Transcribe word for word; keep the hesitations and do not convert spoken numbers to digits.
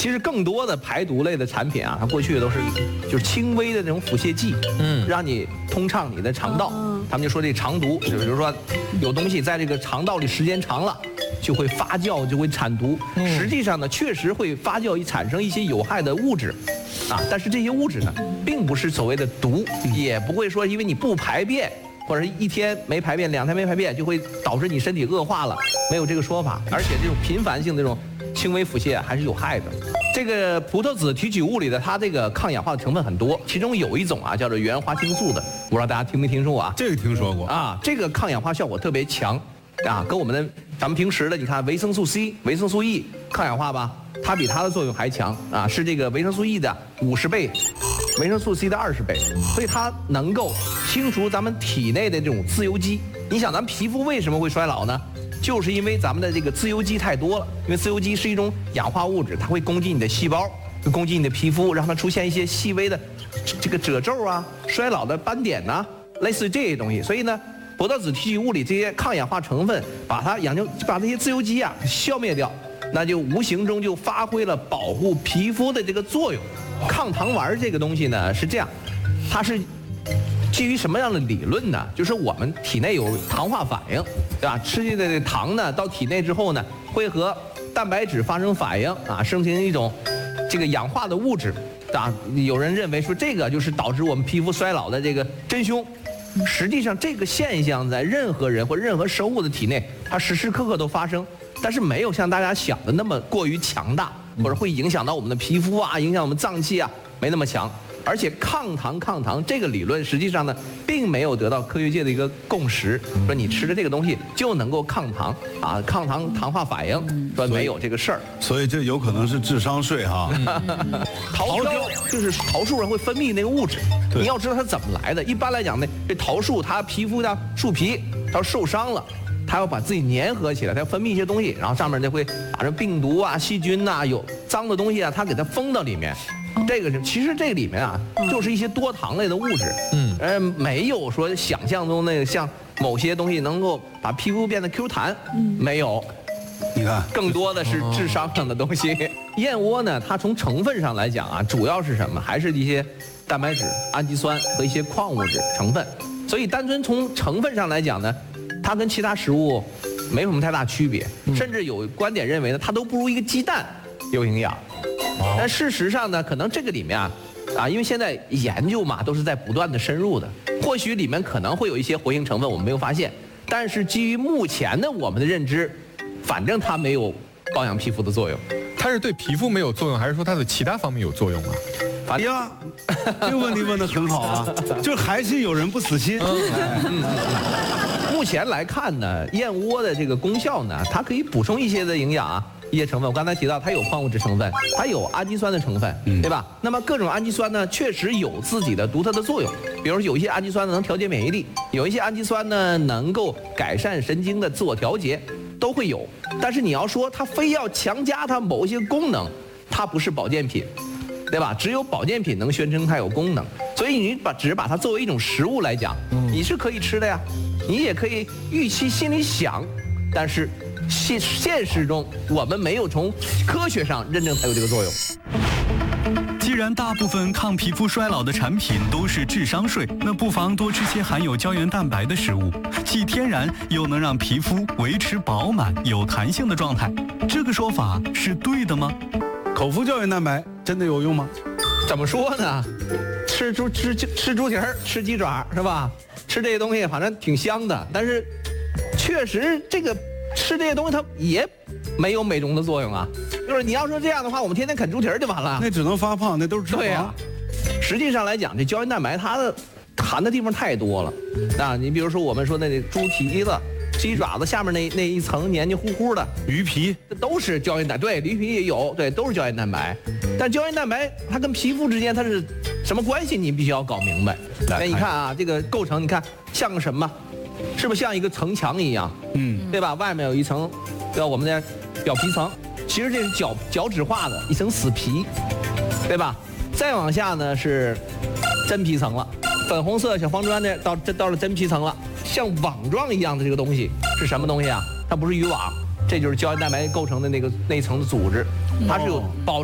其实更多的排毒类的产品啊，它过去都是就是轻微的那种腹泻剂，嗯，让你通畅你的肠道。他们就说这肠毒，就比如说有东西在这个肠道里时间长了，就会发酵，就会产毒。实际上呢，确实会发酵，产生一些有害的物质，啊，但是这些物质呢，并不是所谓的毒，也不会说因为你不排便。或者一天没排便，两天没排便，就会导致你身体恶化了，没有这个说法。而且这种频繁性的这种轻微腹泻还是有害的。这个葡萄籽提取物里的它这个抗氧化的成分很多，其中有一种啊叫做原花青素的，不知道大家听没听说过啊？ 这个听说过啊，这个抗氧化效果特别强，啊，跟我们的咱们平时的你看维生素 C、维生素 E 抗氧化吧，它比它的作用还强啊，是这个维生素 E 的五十倍。维生素 C 的二十倍，所以它能够清除咱们体内的这种自由基。你想，咱们皮肤为什么会衰老呢？就是因为咱们的这个自由基太多了。因为自由基是一种氧化物质，它会攻击你的细胞，会攻击你的皮肤，让它出现一些细微的这个褶皱啊、衰老的斑点呐、啊，类似于这些东西。所以呢，葡萄籽提取物里这些抗氧化成分，把它养成把这些自由基啊消灭掉，那就无形中就发挥了保护皮肤的这个作用。抗糖丸这个东西呢是这样，它是基于什么样的理论呢？就是我们体内有糖化反应，对吧？吃进的糖呢到体内之后呢，会和蛋白质发生反应啊，生成一种这个氧化的物质啊。有人认为说这个就是导致我们皮肤衰老的这个真凶。实际上这个现象在任何人或任何生物的体内，它时时刻刻都发生，但是没有像大家想的那么过于强大。或者会影响到我们的皮肤啊，影响我们脏器啊，没那么强。而且抗糖抗糖这个理论实际上呢，并没有得到科学界的一个共识，说你吃的这个东西就能够抗糖啊，抗糖糖化反应，说没有这个事儿。 所以这有可能是智商税哈。 桃胶就是桃树上会分泌那个物质，你要知道它怎么来的。一般来讲呢，这桃树它皮肤的树皮它受伤了。它要把自己粘合起来，它要分泌一些东西，然后上面就会把这病毒啊、细菌呐、有脏的东西啊，它给它封到里面。这个是其实这个里面啊，就是一些多糖类的物质。嗯，呃，没有说想象中那个像某些东西能够把皮肤变得 Q 弹，没有。 你看， 更多的是智商上的东西。燕窝呢，它从成分上来讲啊，主要是什么？还是一些蛋白质、氨基酸和一些矿物质成分。所以单纯从成分上来讲呢，它跟其他食物没什么太大区别，甚至有观点认为呢，它都不如一个鸡蛋有营养。但事实上呢，可能这个里面啊，啊，因为现在研究嘛，都是在不断的深入的，或许里面可能会有一些活性成分我们没有发现，但是基于目前的我们的认知，反正它没有保养皮肤的作用。 它是对皮肤没有作用，还是说它的其他方面有作用啊？ 哎呀，这个问题问得很好啊，就还是有人不死心。 嗯，目前来看呢，燕窝的这个功效呢，它可以补充一些的营养啊，一些成分。我刚才提到它有矿物质成分，它有氨基酸的成分，对吧？那么各种氨基酸呢，确实有自己的独特的作用。比如说有一些氨基酸能调节免疫力，有一些氨基酸呢能够改善神经的自我调节，都会有。但是你要说它非要强加它某一些功能，它不是保健品。对吧？只有保健品能宣称它有功能，所以你把只是把它作为一种食物来讲，你是可以吃的呀，你也可以预期心里想，但是现现实中我们没有从科学上认证它有这个作用。 既然大部分抗皮肤衰老的产品都是智商税，那不妨多吃些含有胶原蛋白的食物，既天然又能让皮肤维持饱满有弹性的状态。这个说法是对的吗？ 口服胶原蛋白真的有用吗？ 怎么说呢？吃猪吃吃猪蹄儿，吃鸡爪是吧？吃这些东西反正挺香的，但是确实这个吃这些东西它也没有美容的作用啊。就是你要说这样的话，我们天天啃猪蹄儿就完了。 那只能发胖，那都是脂肪。 对呀，实际上来讲，这胶原蛋白它的含的地方太多了。啊，你比如说我们说那个猪蹄子。鸡爪子下面那那一层黏黏糊糊的鱼皮， 这都是胶原蛋白。对，驴皮也有，对，都是胶原蛋白。但胶原蛋白它跟皮肤之间它是什么关系？你必须要搞明白。哎，你看啊，这个构成，你看像个什么？是不是像一个城墙一样？嗯，对吧？外面有一层，对吧？我们的表皮层，其实这是角角质化的一层死皮，对吧？再往下呢是真皮层了，粉红色小黄砖的到这到了真皮层了。像网状一样的这个东西是什么东西啊？它不是渔网，这就是胶原蛋白构成的那个那层的组织，它是有保持。